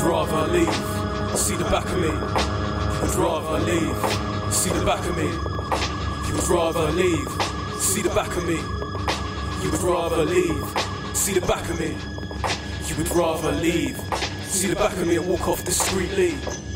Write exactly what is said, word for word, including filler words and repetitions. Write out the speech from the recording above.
rather leave, see the back of me. You would rather leave, see the back of me. You would rather leave, see the back of me. You would rather leave, see the back of me. You would rather leave, see the back of me and walk off discreetly.